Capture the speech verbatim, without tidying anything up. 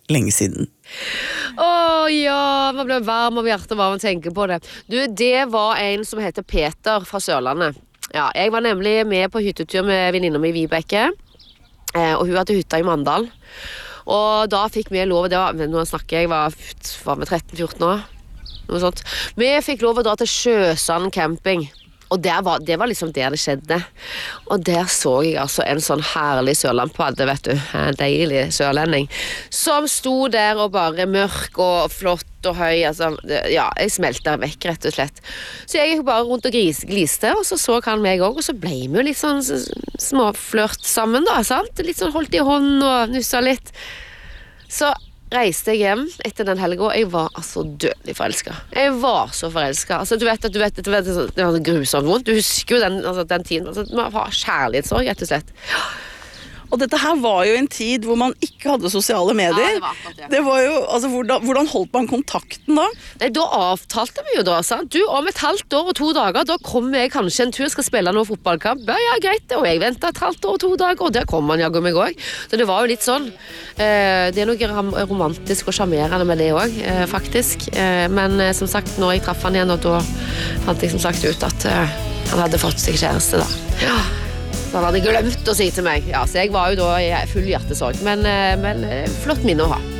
lenge siden. Åh, ja, man blir varm av hjertet bare man tenker på det. Du, det var en som heter Peter fra Sørlandet. Ja, jeg var nemlig med på hyttetur med venninna mi i Vibeke, og hun hadde hytta i Mandal. Og da fikk vi lov, det var, nå snakker jeg, var, var med tretten fjorten år, noe sånt. Vi fikk lov å dra til Sjøsand camping. Og der var, det var liksom der det skjedde. Og der så jeg altså en sånn herlig sørlandpadde, vet du. En deilig sørlending. Som sto der og bare mørk og flott og høy. Altså, ja, jeg smeltet vekk, rett og slett. Så jeg gikk bare rundt og gris, gliste, og så så han meg også. Og så ble vi jo litt sånn småflørt sammen da, sant? Litt sånn holdt i hånd og nussa litt. Så reiste jeg hjem etter den helgen, og jeg var altså dødelig forelsket. Jeg var så forelsket. Altså, du vet at du vet, du vet, det var grusomt vondt. Du husker jo den, altså, den tiden. Altså, man har kjærlighetssorg, rett og slett. Og dette her var jo en tid hvor man ikke hadde sosiale medier. Ja, det var akkurat det. Det var jo, altså, hvordan, hvordan holdt man kontakten da? Nei, da avtalte vi jo da, sant? Du, om et halvt år og to dager, da kommer jeg kanskje en tur, skal spille noen fotballkamp. Ja, ja, greit, og jeg ventet et halvt år og to dager, og der kom man jaggu meg også. Så det var jo litt sånn, eh, det er noe romantisk og charmerende med det også, eh, faktisk. Eh, men eh, som sagt, når jeg traff han igjen, og da fant jeg som sagt ut at eh, han hadde fått seg kjæreste da. Ja. Så han hadde glemt å si til meg. Ja, så jeg var jo da i full hjertesorg, men, men flott minne å ha.